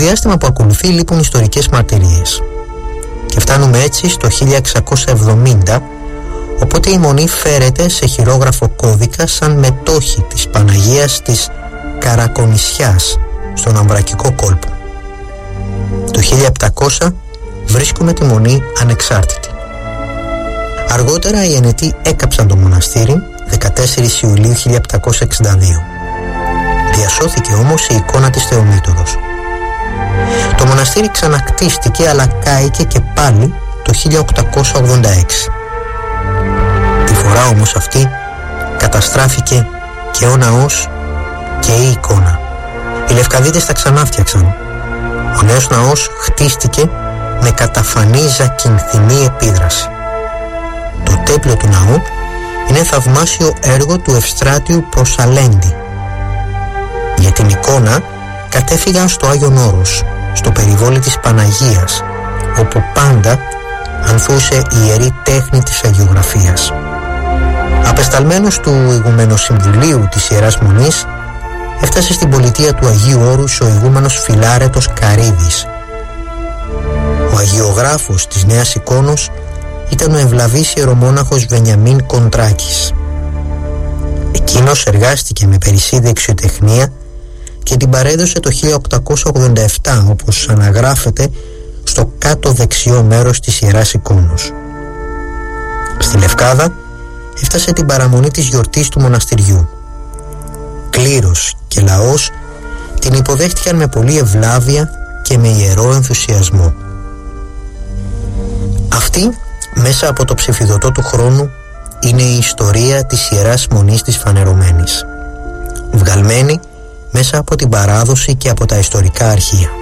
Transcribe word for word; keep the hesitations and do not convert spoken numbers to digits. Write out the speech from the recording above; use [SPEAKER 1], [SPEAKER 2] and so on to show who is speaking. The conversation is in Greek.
[SPEAKER 1] διάστημα που ακολουθεί λείπουν ιστορικές μαρτυρίες. Και φτάνουμε έτσι στο χίλια εξακόσια εβδομήντα, οπότε η Μονή φέρεται σε χειρόγραφο κώδικα σαν μετόχη της Παναγίας της Καρακονησιάς στον Αμβρακικό κόλπο. Το χίλια επτακόσια βρίσκουμε τη Μονή ανεξάρτητη. Αργότερα οι Ενετοί έκαψαν το μοναστήρι δεκατέσσερις Ιουλίου χίλια επτακόσια εξήντα δύο. Διασώθηκε όμως η εικόνα της Θεομήτωρος. Το μοναστήρι ξανακτίστηκε αλλά κάηκε και πάλι το χίλια οκτακόσια ογδόντα έξι. Τη φορά όμως αυτή καταστράφηκε και ο ναός και η εικόνα. Οι Λευκαδίτες τα ξανάφτιαξαν. Ο νέος ναός χτίστηκε με καταφανή ζακυνθινή επίδραση. Το τέπλιο του ναού είναι θαυμάσιο έργο του Ευστράτιου Προσαλέντη. Για την εικόνα κατέφυγαν στο Άγιον Όρος, στο περιβόλι της Παναγίας, όπου πάντα ανθούσε η ιερή τέχνη της αγιογραφίας. Απεσταλμένος του Ηγουμενοσυμβουλίου της Ιεράς Μονής, έφτασε στην πολιτεία του Αγίου Όρους ο ηγούμενος Φιλάρετος Καρύδης. Ο αγιογράφος της Νέας Εικόνος ήταν ο ευλαβής ιερομόναχος Βενιαμίν Κοντράκης. Εκείνος εργάστηκε με περισσή δεξιοτεχνία και την παρέδωσε το χίλια οκτακόσια ογδόντα επτά, όπως αναγράφεται στο κάτω δεξιό μέρος της Ιεράς Εικόνος. Στη Λευκάδα έφτασε την παραμονή της γιορτής του μοναστηριού. Κλήρος και λαός την υποδέχτηκαν με πολλή ευλάβεια και με ιερό ενθουσιασμό. Αυτή, μέσα από το ψηφιδωτό του χρόνου, είναι η ιστορία της Ιεράς Μονής της Φανερωμένης, βγαλμένη μέσα από την παράδοση και από τα ιστορικά αρχεία.